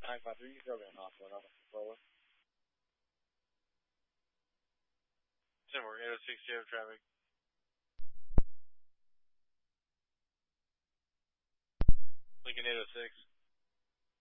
953, you still getting off one up controller. 10 more, 806, you have traffic. Lincoln 806.